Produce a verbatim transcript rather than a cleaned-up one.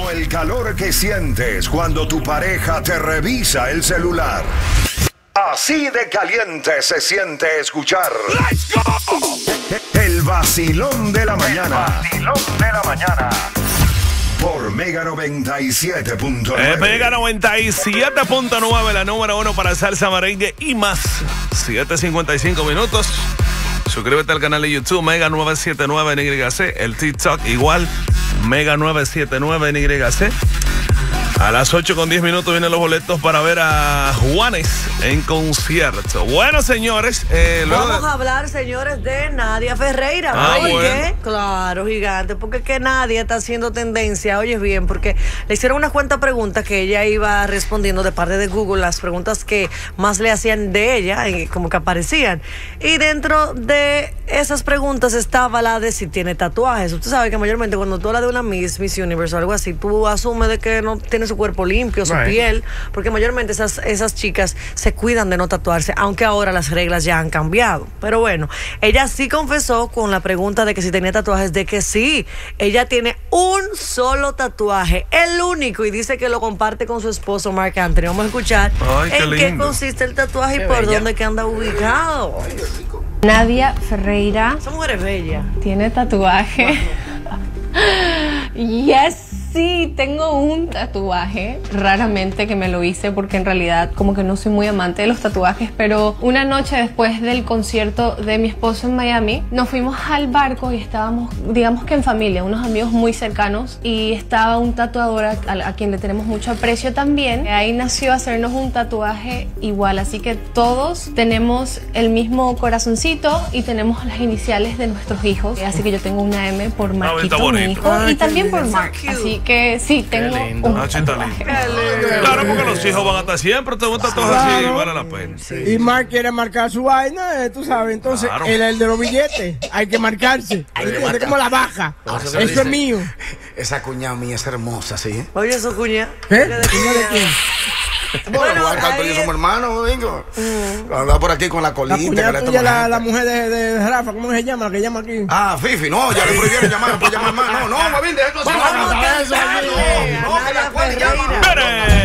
Como el calor que sientes cuando tu pareja te revisa el celular. Así de caliente se siente escuchar. ¡Let's go! El vacilón de la mañana. El vacilón de la mañana. Por Mega noventa y siete punto nueve. Eh, Mega noventa y siete punto nueve, la número uno para salsa, merengue y más. siete cincuenta y cinco minutos. Suscríbete al canal de YouTube Mega nueve siete nueve N Y C. El TikTok igual, Mega nueve siete nueve N Y C. A las ocho con diez minutos vienen los boletos para ver a Juanes en concierto. Bueno, señores. Eh, Vamos de... a hablar, señores, de Nadia Ferreira. Ah, ¿Por bueno. qué? Claro, gigante. Porque es que Nadia está haciendo tendencia. Oyes bien, porque le hicieron unas cuantas preguntas que ella iba respondiendo de parte de Google, las preguntas que más le hacían de ella, y como que aparecían. Y dentro de esas preguntas estaba la de si tiene tatuajes. Usted sabe que mayormente cuando tú hablas de una Miss, Miss Universe o algo así, tú asumes de que no tiene su cuerpo limpio, su Right. piel, porque mayormente esas, esas chicas se cuidan de no tatuarse, aunque ahora las reglas ya han cambiado. Pero bueno, ella sí confesó con la pregunta de que si tenía tatuajes, de que sí, ella tiene un solo tatuaje, el único, y dice que lo comparte con su esposo Marc Anthony. Vamos a escuchar Ay, qué en qué lindo. consiste el tatuaje Qué y por bella. dónde que anda ubicado. Nadia Ferreira Esa mujer es bella. tiene tatuaje. Yes, sí, tengo un tatuaje. Raramente que me lo hice porque en realidad como que no soy muy amante de los tatuajes, pero una noche después del concierto de mi esposo en Miami, nos fuimos al barco y estábamos, digamos que en familia, unos amigos muy cercanos, y estaba un tatuador a, a quien le tenemos mucho aprecio también. Ahí nació hacernos un tatuaje igual, así que todos tenemos el mismo corazoncito y tenemos las iniciales de nuestros hijos, así que yo tengo una M por está Marquito, mi bonito. hijo, Ay, y qué también por lindo. Mark, So cute. así que sí, tengo lindo. un Ah, sí, está tatuaje. lindo. Claro, porque los hijos van a estar siempre, te un tatuaje así, Claro. vale la pena. Y Mark quiere marcar su vaina, eh, tú sabes. Entonces, Claro. el, el de los billetes, hay que marcarse. Hay que hacer como la baja. No, eso Eso se es dice. mío. Esa cuñada mía es hermosa, ¿sí? Oye, eso, cuña. ¿Qué? ¿De ¿Cuña de quién? Bueno, Juan Carlos y yo ahí- somos hermanos, vengo. Anda por aquí con la La colita. que cuñada le tuya, toma la, gente. la mujer de, de Rafa, ¿cómo se llama? La que llama aquí. Ah, Fifi, no, ya le prohibieron llamar, no puede llamar más. No, no, Guavín, deja eso así. Vamos a matar eso aquí. No, no, que la cual llama. ¡Pere!